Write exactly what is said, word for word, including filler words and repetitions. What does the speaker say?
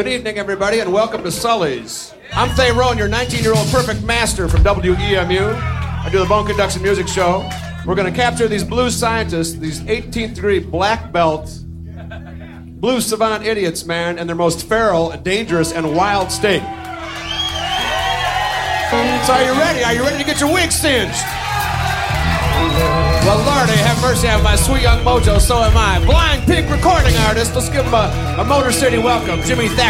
Good evening, everybody, and welcome to Sully's. I'm Thay Rowan, your nineteen-year-old perfect master from W E M U. I do the Bone Conduction Music Show. We're going to capture these blues scientists, these eighteenth degree black belt blues savant idiots, man, in their most feral, dangerous, and wild state. So are you ready? Are you ready to get your wig singed? Well, Lordy, have mercy on my sweet young mojo, so am I. Blind Pink recording artist, let's give him a, a Motor City welcome, Jimmy Thacker.